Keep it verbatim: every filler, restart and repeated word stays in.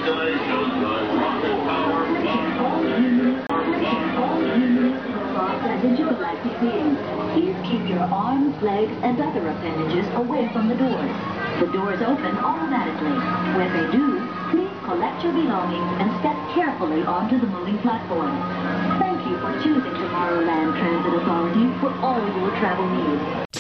intergalactic beings. Please keep your arms, legs, and other appendages away from the doors. The doors open automatically. When they do, please collect your belongings and step carefully onto the moving platform. Thank you for choosing Tomorrowland Transit Authority for all your travel needs.